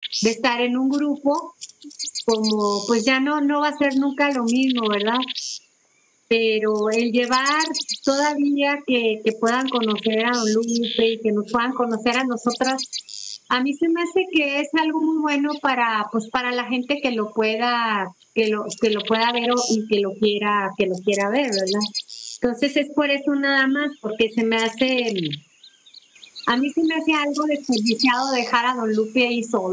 de estar en un grupo, como pues ya no va a ser nunca lo mismo, ¿verdad? Pero el llevar todavía que puedan conocer a Don Lupe y que nos puedan conocer a nosotras, a mí se me hace que es algo muy bueno para pues para la gente que lo pueda que lo pueda ver y que lo quiera ver, ¿verdad? Entonces es por eso nada más, porque se me hace a mí se me hace algo desperdiciado dejar a Don Lupe ahí solo.